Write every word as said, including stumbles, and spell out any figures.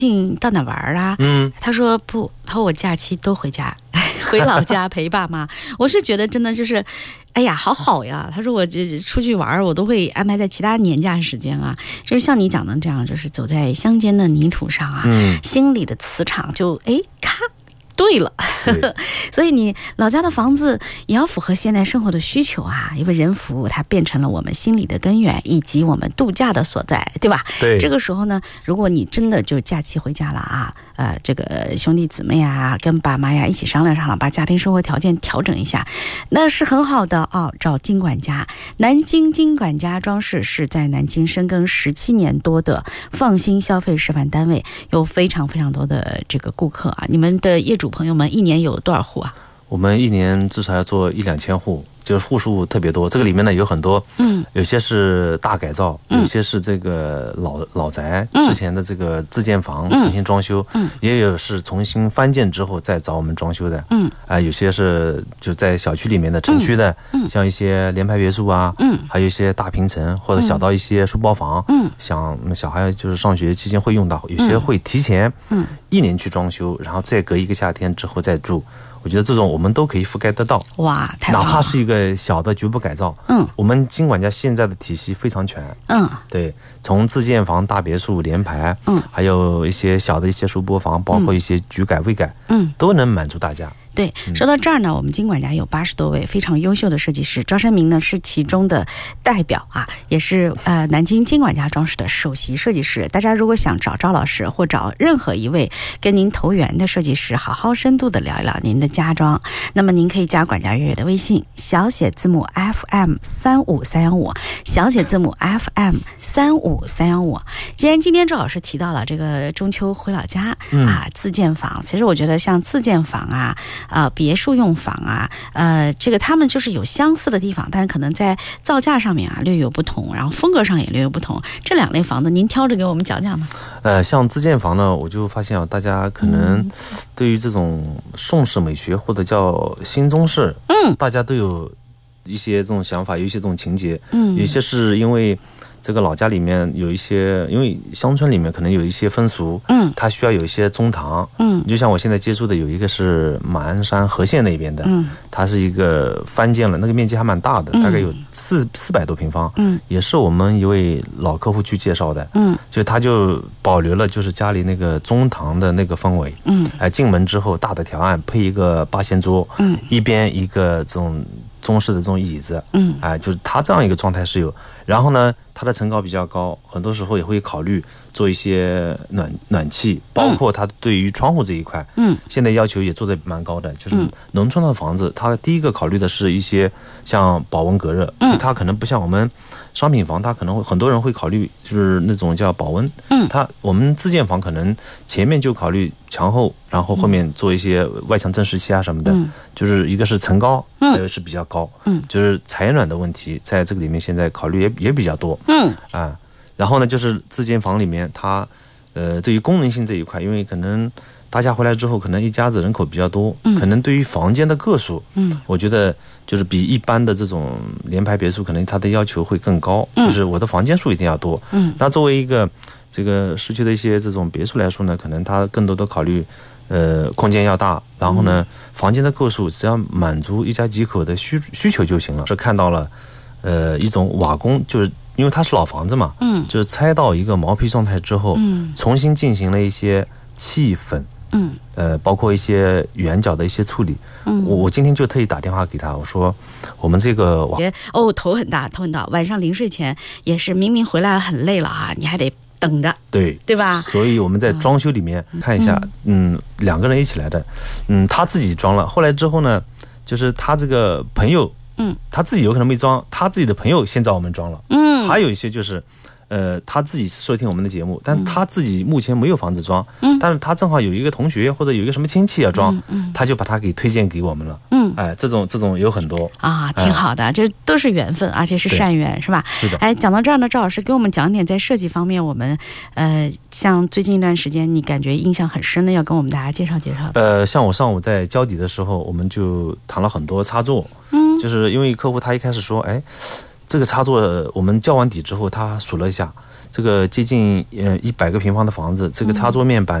到哪玩啊？ 嗯， 他说不，他说我假期都回家，回老家陪爸妈。我是觉得真的就是，哎呀，好好呀。他说我这出去玩，我都会安排在其他年假时间啊。就是像你讲的这样，就是走在乡间的泥土上啊， 嗯， 心里的磁场就哎咔。对了，所以你老家的房子也要符合现代生活的需求啊，因为人服务它变成了我们心理的根源，以及我们度假的所在，对吧？ 对。 这个时候呢，如果你真的就假期回家了啊，呃，这个兄弟姊妹啊，跟爸妈呀一起商量商量，把家庭生活条件调整一下，那是很好的啊。找金管家，南京金管家装饰是在南京深耕十七年多的放心消费示范单位，有非常非常多的这个顾客啊。你们的业主朋友们一年有多少户啊？ 我们一年至少要做一两千户，就是户数特别多。这个里面呢有很多，嗯，有些是大改造，有些是这个老老宅之前的这个自建房重新装修，嗯，也有是重新翻建之后再找我们装修的，嗯，啊、呃，有些是就在小区里面的城区的，嗯，像一些联排别墅啊，嗯，还有一些大平层或者小到一些书包房，嗯，像小孩就是上学期间会用到，有些会提前，嗯，一年去装修，然后再隔一个夏天之后再住。我觉得这种我们都可以覆盖得到，哇，太棒了！哪怕是一个小的局部改造，嗯，我们金管家现在的体系非常全，嗯，对，从自建房、大别墅、联排，嗯，还有一些小的一些书播房，包括一些局改、未改，嗯，都能满足大家。 对，说到这儿呢，我们金管家有八十多位非常优秀的设计师，赵山明呢是其中的代表啊，也是呃南京金管家装饰的首席设计师。大家如果想找赵老师或找任何一位跟您投缘的设计师，好好深度的聊一聊您的家装，那么您可以加管家月月的微信，小写字母 F M 三五三幺五，小写字母 F M 三五三幺五。既然今天赵老师提到了这个中秋回老家、嗯、啊，自建房，其实我觉得像自建房啊。啊、呃，别墅用房啊，呃，这个他们就是有相似的地方，但是可能在造价上面啊略有不同，然后风格上也略有不同。这两类房子，您挑着给我们讲讲呢？ 呃，像自建房呢，我就发现啊，大家可能对于这种宋式美学或者叫新中式，嗯，大家都有一些这种想法，有一些这种情节，嗯，有些是因为。这个老家里面有一些，因为乡村里面可能有一些风俗，嗯，它需要有一些中堂，嗯，就像我现在接触的有一个是马鞍山和县那边的，嗯，它是一个翻建了，那个面积还蛮大的，嗯、大概有四四百多平方，嗯，也是我们一位老客户去介绍的，嗯，就他就保留了就是家里那个中堂的那个氛围，嗯，哎，进门之后大的条案配一个八仙桌，嗯，一边一个这种中式的这种椅子，嗯，哎，就是他这样一个状态是有。然后呢，它的层高比较高，很多时候也会考虑做一些暖暖气，包括它对于窗户这一块，嗯，现在要求也做得蛮高的。就是农村的房子，它第一个考虑的是一些像保温隔热，嗯，它可能不像我们商品房，它可能会很多人会考虑就是那种叫保温，嗯，它我们自建房可能前面就考虑墙厚，然后后面做一些外墙正时期啊什么的，嗯，就是一个是层高，还有是比较高，嗯，就是采暖的问题，在这个里面现在考虑也也比较多，嗯啊，然后呢，就是自建房里面它，呃，对于功能性这一块，因为可能大家回来之后，可能一家子人口比较多，嗯，可能对于房间的个数，嗯，我觉得就是比一般的这种联排别墅，可能它的要求会更高，嗯，就是我的房间数一定要多，嗯，那作为一个这个市区的一些这种别墅来说呢，可能它更多的考虑。呃，空间要大，然后呢，房间的个数只要满足一家几口的需需求就行了。是看到了，呃，一种瓦工，就是因为它是老房子嘛，嗯，就是拆到一个毛坯状态之后，嗯，重新进行了一些砌粉，嗯，呃，包括一些圆角的一些处理。嗯，我我今天就特意打电话给他，我说我们这个瓦哦头很大，头很大，晚上临睡前也是明明回来很累了啊，你还得。等着， 对对吧？ 所以我们在装修里面看一下，嗯，嗯两个人一起来的，嗯，他自己装了，后来之后呢，就是他这个朋友，嗯，他自己有可能没装，他自己的朋友先找我们装了，嗯，还有一些就是。呃，他自己收听我们的节目，但他自己目前没有房子装，嗯，但是他正好有一个同学或者有一个什么亲戚要装，嗯，嗯他就把他给推荐给我们了，嗯，哎，这种这种有很多啊，挺好的，这、哎、都是缘分，而且是善缘，是吧？ 是的。 哎，讲到这儿呢，赵老师给我们讲点在设计方面，我们呃，像最近一段时间你感觉印象很深的，要跟我们大家介绍介绍。 呃，像我上午在交底的时候，我们就谈了很多插座，嗯，就是因为客户他一开始说，哎。这个插座我们交完底之后，他数了一下， 这个接近呃一百个平方的房子，这个插桌面板